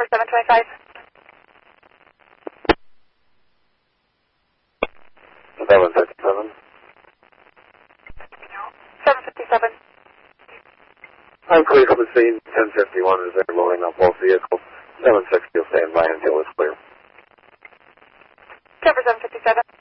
for 725. 757. 757. I'm clear from the scene. 1051 is there loading up both vehicles. 760 will stand by until it's clear. Cover 757.